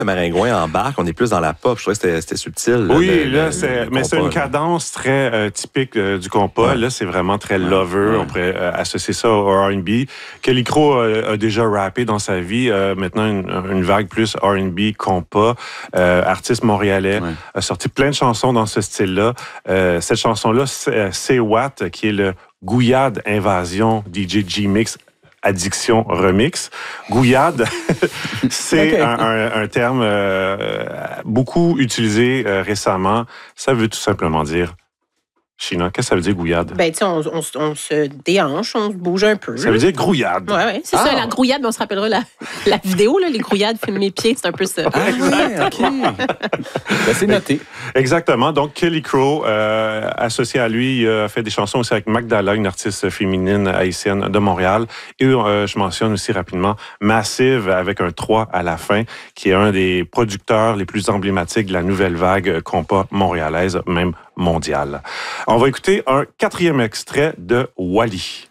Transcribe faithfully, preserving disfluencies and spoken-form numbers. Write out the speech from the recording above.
Le Maringouin embarque, on est plus dans la pop. Je trouvais que c'était, c'était subtil. Oui, le, là, le, c'est, le mais c'est compas, une là. cadence très euh, typique euh, du compas. Ouais. Là, c'est vraiment très Ouais. lover. Ouais. On pourrait euh, associer ça au R and B. Kelly Crow euh, a déjà rappé dans sa vie. Euh, maintenant, une, une vague plus R and B, compas. Euh, artiste montréalais. Ouais. A sorti plein de chansons dans ce style-là. Euh, cette chanson-là, c'est, c'est What, qui est le Gouillade Invasion D J G-Mix Addiction Remix. Gouillade, c'est Okay. un, un, un terme euh, beaucoup utilisé euh, récemment. Ça veut tout simplement dire... China, qu'est-ce que ça veut dire gouillade? Ben, tu sais, on, on, on se déhanche, on se bouge un peu. Ça veut dire grouillade. Oui, oui, c'est Ah. ça, la grouillade. Mais on se rappellera la, la vidéo, là, les grouillades, filment mes pieds, c'est un peu ça. Ah, ouais, OK. Ben, c'est noté. Exactement. Donc, Kelly Crow, euh, associé à lui, il a fait des chansons aussi avec Magdala, une artiste féminine haïtienne de Montréal. Et euh, je mentionne aussi rapidement Massive, avec un trois à la fin, qui est un des producteurs les plus emblématiques de la nouvelle vague compas montréalaise, même mondiale. On va écouter un quatrième extrait de Wally.